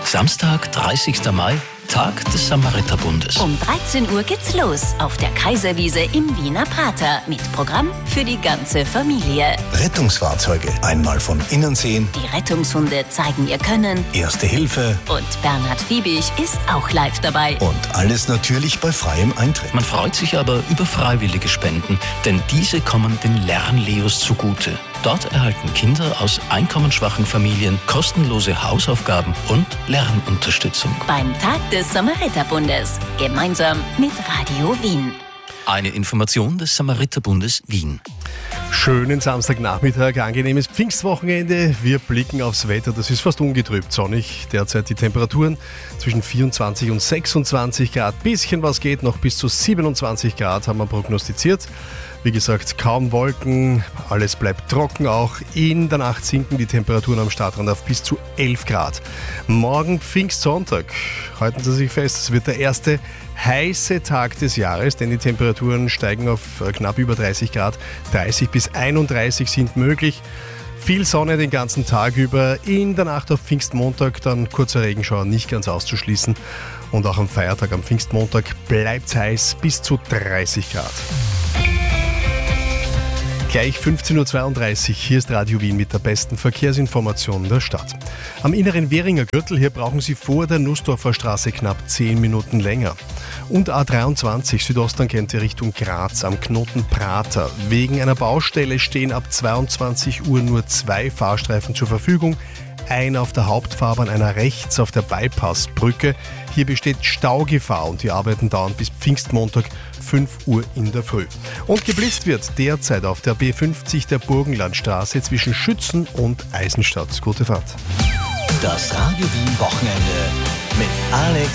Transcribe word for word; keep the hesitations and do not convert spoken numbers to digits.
Samstag, dreißigster Mai, Tag des Samariterbundes. Um dreizehn Uhr geht's los auf der Kaiserwiese im Wiener Prater mit Programm für die ganze Familie. Rettungsfahrzeuge einmal von innen sehen. Die Rettungshunde zeigen ihr Können. Erste Hilfe. Und Bernhard Fiebig ist auch live dabei. Und alles natürlich bei freiem Eintritt. Man freut sich aber über freiwillige Spenden, denn diese kommen den Lernleos zugute. Dort erhalten Kinder aus einkommensschwachen Familien kostenlose Hausaufgaben und Lernunterstützung. Beim Tag des Samariterbundes. Gemeinsam mit Radio Wien. Eine Information des Samariterbundes Wien. Schönen Samstagnachmittag, angenehmes Pfingstwochenende. Wir blicken aufs Wetter, das ist fast ungetrübt sonnig. Derzeit die Temperaturen zwischen vierundzwanzig und sechsundzwanzig Grad. Bisschen was geht, noch bis zu siebenundzwanzig Grad haben wir prognostiziert. Wie gesagt, kaum Wolken, alles bleibt trocken auch. In der Nacht sinken die Temperaturen am Stadtrand auf bis zu elf Grad. Morgen Pfingstsonntag. Halten Sie sich fest, es wird der erste heiße Tag des Jahres, denn die temperaturen steigen auf knapp über dreißig Grad. dreißig bis einunddreißig sind möglich. Viel Sonne den ganzen Tag über. In der Nacht auf Pfingstmontag dann kurzer Regenschauer nicht ganz auszuschließen. Und auch am Feiertag, am Pfingstmontag, bleibt es heiß bis zu dreißig Grad. Gleich fünfzehn Uhr zweiunddreißig, hier ist Radio Wien mit der besten Verkehrsinformation der Stadt. Am inneren Währinger Gürtel, hier brauchen Sie vor der Nussdorfer Straße knapp zehn Minuten länger. Und A dreiundzwanzig Südosttangente Richtung Graz am Knoten Prater. Wegen einer Baustelle stehen ab zweiundzwanzig Uhr nur zwei Fahrstreifen zur Verfügung. Einer auf der Hauptfahrbahn, einer rechts auf der Bypassbrücke. Hier besteht Staugefahr und die Arbeiten dauern bis Pfingstmontag fünf Uhr in der Früh. Und geblitzt wird derzeit auf der B fünfzig der Burgenlandstraße zwischen Schützen und Eisenstadt. Gute Fahrt. Das Radio Wien Wochenende mit Alex